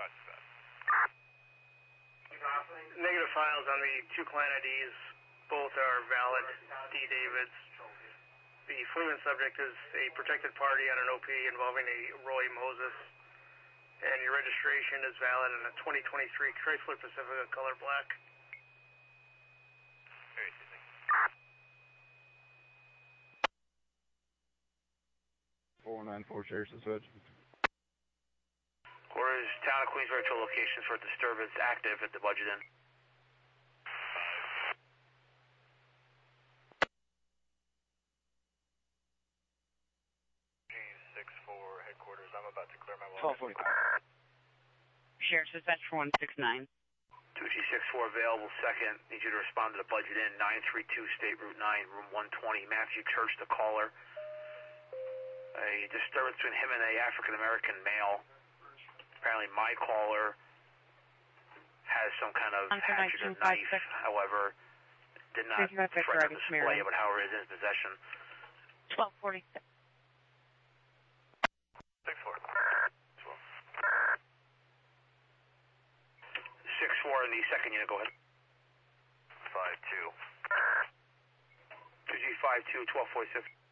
Roger that. Negative files on the two client IDs. Both are valid D. Davids. The Fleeman subject is a protected party on an OP involving a Roy Moses. And your registration is valid in a 2023 Chrysler Pacifica color black. Very good. 494 Sheriff's Dispatch. Orders Town of Queens virtual locations for disturbance active at the budget end. G64 headquarters, I'm about to clear my water. 1245. Sheriff's Dispatch for 169. 2G64 available second. Need you to respond to the budget in 932 State Route 9, room 120. Matthew Church, the caller. A disturbance between him and a African American male. Apparently my caller has some kind of hatchet or knife, however, did not threaten the display of it, however, is in his possession. 1246. 6-4. 6-4 in the second unit, go ahead. 5-2. 2G52, 1246.